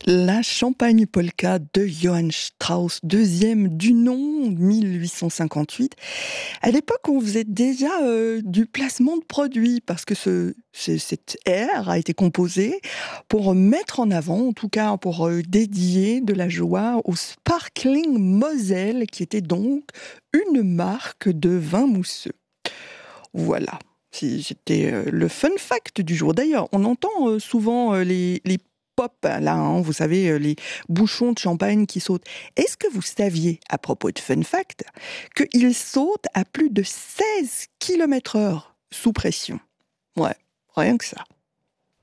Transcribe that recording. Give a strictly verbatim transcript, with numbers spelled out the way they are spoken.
La Champagne Polka de Johann Strauss, deuxième du nom, mille huit cent cinquante-huit. À l'époque, on faisait déjà euh, du placement de produits parce que ce, ce- cette air a été composée pour mettre en avant, en tout cas pour euh, dédier de la joie au Sparkling Moselle, qui était donc une marque de vin mousseux. Voilà. Si- C'était euh, le fun fact du jour. D'ailleurs, on entend euh, souvent euh, les, les pop, là, hein, vous savez, euh, les bouchons de champagne qui sautent. Est-ce que vous saviez, à propos de fun fact, qu'ils sautent à plus de seize kilomètres heure sous pression? Ouais, rien que ça.